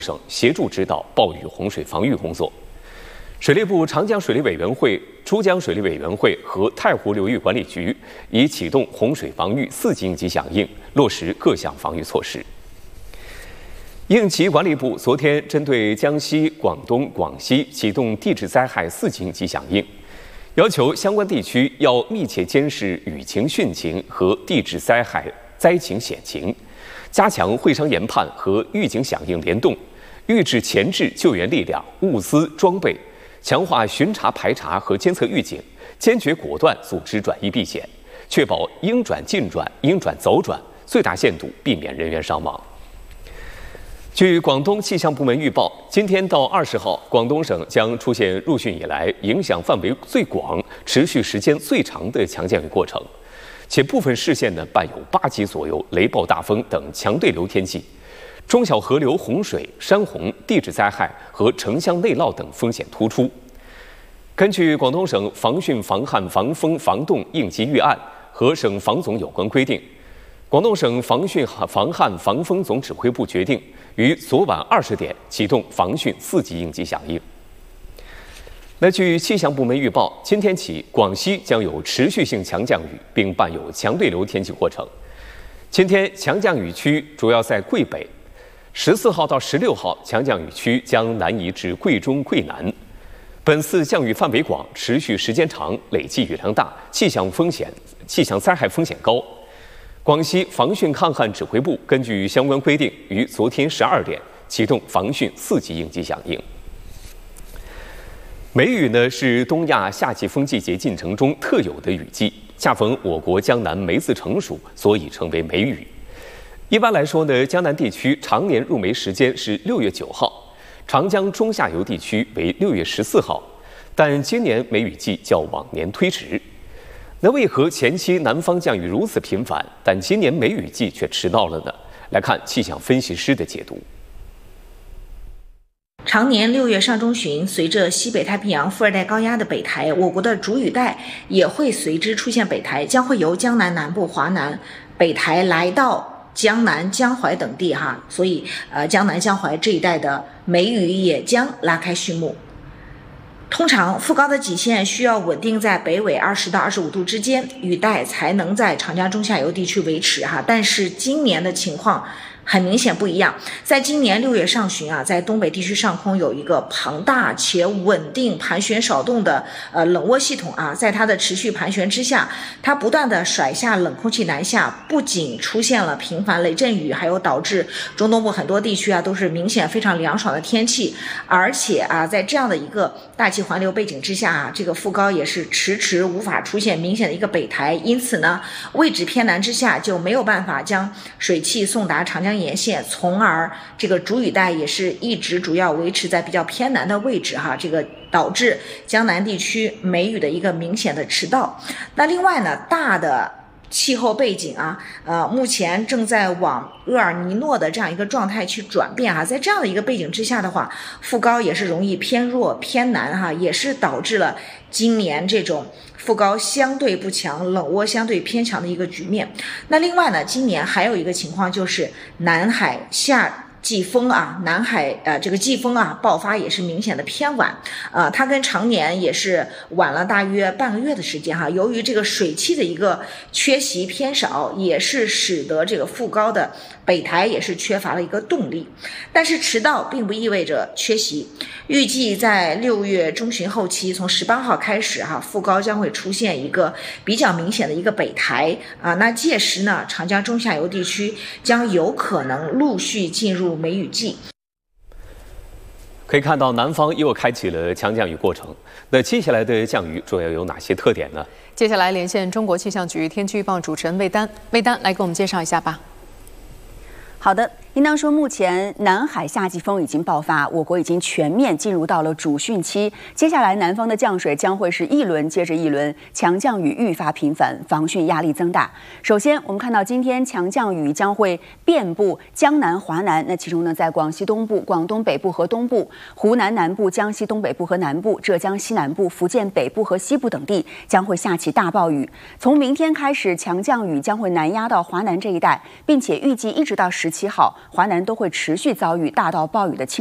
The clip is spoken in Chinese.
省协助指导暴雨洪水防御工作。水利部长江水利委员会、珠江水利委员会和太湖流域管理局已启动洪水防御4级应急响应，落实各项防御措施。应急管理部昨天针对江西、广东、广西启动地质灾害4级应急响应，要求相关地区要密切监视雨情、汛情和地质灾害灾情险情，加强会商研判和预警响应联动，预置前置救援力量、物资装备，强化巡查排查和监测预警，坚决果断组织转移避险，确保应转尽转、应转走转，最大限度避免人员伤亡。据广东气象部门预报，今天到20号，广东省将出现入汛以来影响范围最广、持续时间最长的强降雨过程，且部分市县伴有8级左右雷暴大风等强对流天气，中小河流洪水、山洪、地质灾害和城乡内涝等风险突出。根据广东省防汛防旱防风防冻应急预案和省防总有关规定，广东省防汛防旱防风总指挥部决定于昨晚20点启动防汛4级应急响应。那据气象部门预报，今天起广西将有持续性强降雨，并伴有强对流天气过程。今天强降雨区主要在桂北，14号到16号强降雨区将南移至桂中、桂南。本次降雨范围广，持续时间长，累计雨量大，气象灾害风险高。广西防汛抗旱指挥部根据相关规定，于昨天12点启动防汛4级应急响应。梅雨呢是东亚夏季风季节进程中特有的雨季，恰逢我国江南梅子成熟，所以称为梅雨。一般来说呢，江南地区常年入梅时间是6月9号，长江中下游地区为6月14号，但今年梅雨季较往年推迟。那为何前期南方降雨如此频繁，但今年梅雨季却迟到了呢？来看气象分析师的解读。 常年6月上中旬，随着西北太平洋副热带高压的北抬，我国的主雨带也会随之出现北抬，将会由江南南部、华南北抬来到江南、江淮等地所以江南、江淮这一带的梅雨也将拉开序幕。通常副高的极限需要稳定在北纬20到25度之间，雨带才能在长江中下游地区维持但是今年的情况很明显不一样。在今年6月上旬在东北地区上空有一个庞大且稳定盘旋少动的冷涡系统在它的持续盘旋之下，它不断的甩下冷空气南下，不仅出现了频繁雷阵雨，还有导致中东部很多地区都是明显非常凉爽的天气，而且在这样的一个大气环流背景之下这个副高也是迟迟无法出现明显的一个北抬，因此呢位置偏南之下就没有办法将水汽送达长江沿线，从而这个主雨带也是一直主要维持在比较偏南的位置这个导致江南地区梅雨的一个明显的迟到。那另外呢，大的气候背景目前正在往厄尔尼诺的这样一个状态去转变在这样的一个背景之下的话，副高也是容易偏弱偏南也是导致了今年这种副高相对不强、冷涡相对偏强的一个局面。那另外呢，今年还有一个情况就是南海夏季风南海这个季风爆发也是明显的偏晚它跟常年也是晚了大约半个月的时间由于这个水汽的一个缺席偏少，也是使得这个副高的北抬也是缺乏了一个动力。但是迟到并不意味着缺席，预计在6月中旬后期，从18号开始副高将会出现一个比较明显的一个北抬那届时呢，长江中下游地区将有可能陆续进入梅雨季。 可以看到南方又开启了强降雨过程，那接下来的降雨主要有哪些特点呢？ 接下来连线中国气象局天气预报主持人魏丹，魏丹来给我们介绍一下吧。 好的，应当说目前南海夏季风已经爆发，我国已经全面进入到了主汛期。接下来南方的降水将会是一轮接着一轮，强降雨愈发频繁，防汛压力增大。首先我们看到今天强降雨将会遍布江南、华南，那其中呢，在广西东部、广东北部和东部、湖南南部、江西东北部和南部、浙江西南部、福建北部和西部等地将会下起大暴雨。从明天开始，强降雨将会南压到华南这一带，并且预计一直到17号， 华南都会持续遭遇大到暴雨的